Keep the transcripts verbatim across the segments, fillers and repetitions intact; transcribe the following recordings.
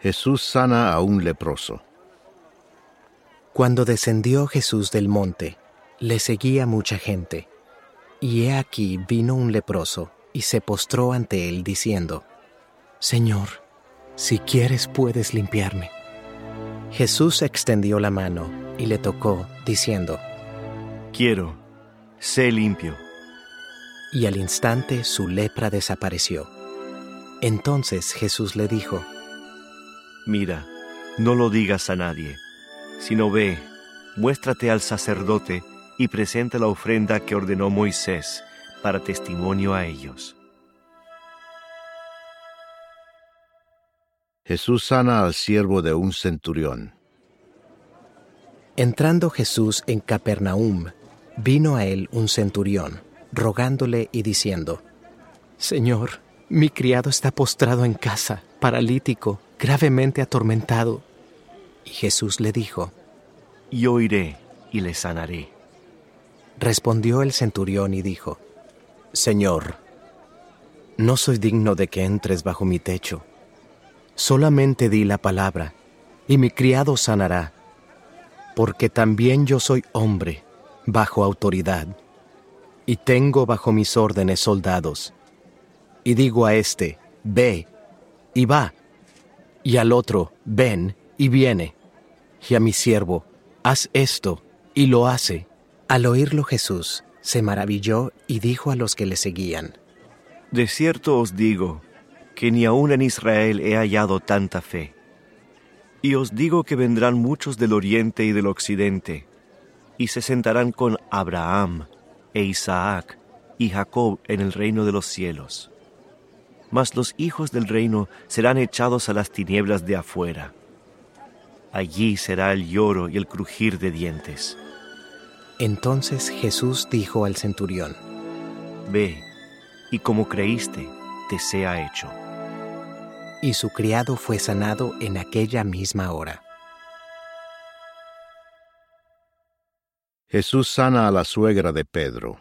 Jesús sana a un leproso. Cuando descendió Jesús del monte, le seguía mucha gente, y he aquí vino un leproso y se postró ante él diciendo: Señor, si quieres puedes limpiarme. Jesús extendió la mano y le tocó, diciendo: Quiero, sé limpio. Y al instante su lepra desapareció. Entonces Jesús le dijo: Mira, no lo digas a nadie, sino ve, muéstrate al sacerdote y presenta la ofrenda que ordenó Moisés para testimonio a ellos. Jesús sana al siervo de un centurión. Entrando Jesús en Capernaum, vino a él un centurión, rogándole y diciendo: Señor, mi criado está postrado en casa, paralítico, gravemente atormentado. Y Jesús le dijo: Yo iré y le sanaré. Respondió el centurión y dijo: Señor, no soy digno de que entres bajo mi techo. Solamente di la palabra, y mi criado sanará, porque también yo soy hombre, bajo autoridad, y tengo bajo mis órdenes soldados. Y digo a este: ve, y va, y al otro: ven, y viene, y a mi siervo: haz esto, y lo hace. Al oírlo Jesús se maravilló y dijo a los que le seguían: De cierto os digo, que ni aun en Israel he hallado tanta fe. Y os digo que vendrán muchos del oriente y del occidente, y se sentarán con Abraham, e Isaac, y Jacob en el reino de los cielos. Mas los hijos del reino serán echados a las tinieblas de afuera. Allí será el lloro y el crujir de dientes. Entonces Jesús dijo al centurión: Ve, y como creíste, te sea hecho. Y su criado fue sanado en aquella misma hora. Jesús sana a la suegra de Pedro.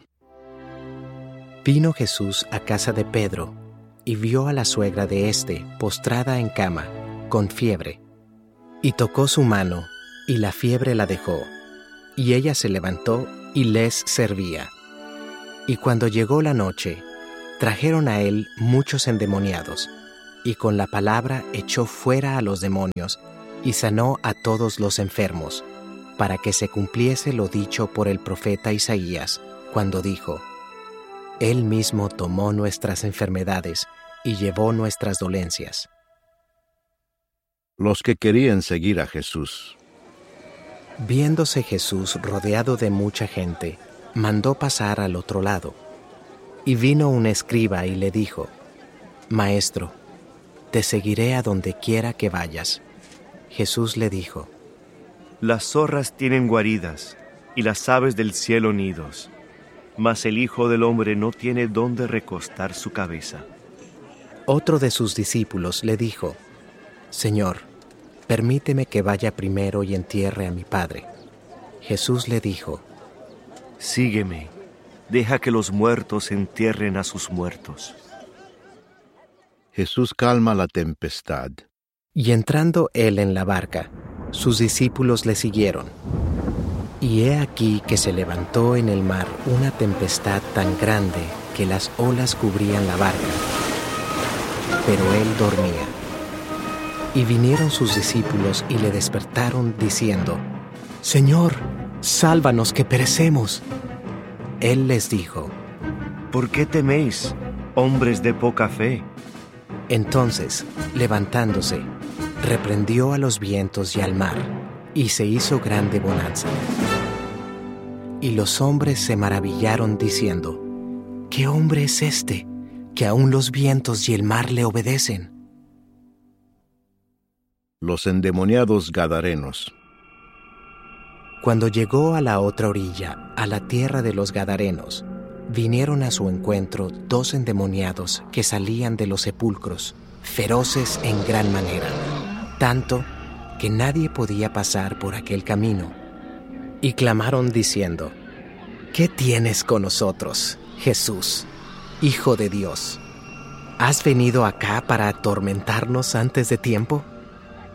Vino Jesús a casa de Pedro, y vio a la suegra de éste postrada en cama, con fiebre. Y tocó su mano, y la fiebre la dejó, y ella se levantó y les servía. Y cuando llegó la noche, trajeron a él muchos endemoniados, y con la palabra echó fuera a los demonios, y sanó a todos los enfermos, para que se cumpliese lo dicho por el profeta Isaías, cuando dijo: Él mismo tomó nuestras enfermedades y llevó nuestras dolencias. Los que querían seguir a Jesús. Viéndose Jesús rodeado de mucha gente, mandó pasar al otro lado. Y vino un escriba y le dijo: Maestro, te seguiré a donde quiera que vayas. Jesús le dijo: Las zorras tienen guaridas, y las aves del cielo nidos, mas el Hijo del Hombre no tiene dónde recostar su cabeza. Otro de sus discípulos le dijo: Señor, permíteme que vaya primero y entierre a mi padre. Jesús le dijo: Sígueme, deja que los muertos entierren a sus muertos. Jesús calma la tempestad. Y entrando él en la barca, sus discípulos le siguieron. Y he aquí que se levantó en el mar una tempestad tan grande que las olas cubrían la barca. Pero él dormía. Y vinieron sus discípulos y le despertaron diciendo: Señor, sálvanos que perecemos. Él les dijo: ¿Por qué teméis, hombres de poca fe? Entonces, levantándose, reprendió a los vientos y al mar, y se hizo grande bonanza. Y los hombres se maravillaron diciendo: ¿Qué hombre es este, que aun los vientos y el mar le obedecen? Los endemoniados gadarenos. Cuando llegó a la otra orilla, a la tierra de los gadarenos, vinieron a su encuentro dos endemoniados que salían de los sepulcros, feroces en gran manera, tanto que nadie podía pasar por aquel camino. Y clamaron diciendo: ¿Qué tienes con nosotros, Jesús, Hijo de Dios? ¿Has venido acá para atormentarnos antes de tiempo?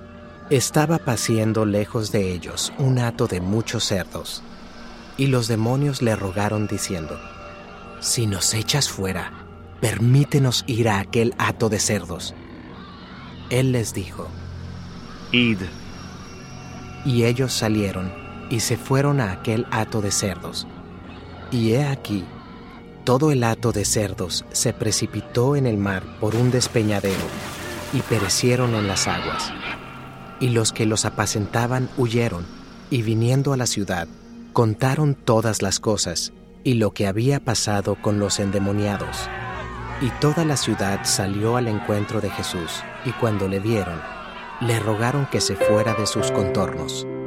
Estaba paciendo lejos de ellos un hato de muchos cerdos, y los demonios le rogaron diciendo: «Si nos echas fuera, permítenos ir a aquel hato de cerdos». Él les dijo: «Id». Y ellos salieron y se fueron a aquel hato de cerdos. Y he aquí, todo el hato de cerdos se precipitó en el mar por un despeñadero, y perecieron en las aguas. Y los que los apacentaban huyeron, y viniendo a la ciudad, contaron todas las cosas, y lo que había pasado con los endemoniados. Y toda la ciudad salió al encuentro de Jesús, y cuando le vieron, le rogaron que se fuera de sus contornos.